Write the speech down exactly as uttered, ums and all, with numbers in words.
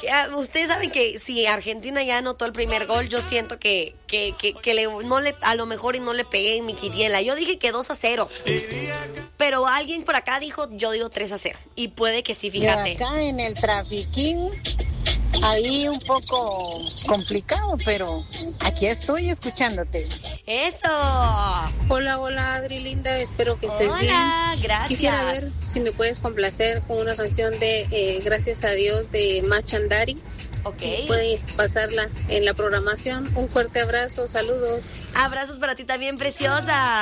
Ya, ustedes saben que si Argentina ya anotó el primer gol, yo siento que, que, que, que le, no le, a lo mejor y no le pegué en mi quiniela. Yo dije que dos a cero. Pero alguien por acá dijo, yo digo tres a cero. Y puede que sí, fíjate. Y acá en el trafiquín, ahí un poco complicado, pero aquí estoy escuchándote. ¡Eso! Hola, hola Adri linda, espero que estés Hola, bien. gracias. Quisiera ver si me puedes complacer con una canción de eh, Gracias a Dios de Machandari. Ok. Si puede pasarla en la programación. Un fuerte abrazo, saludos. Abrazos para ti también, preciosa.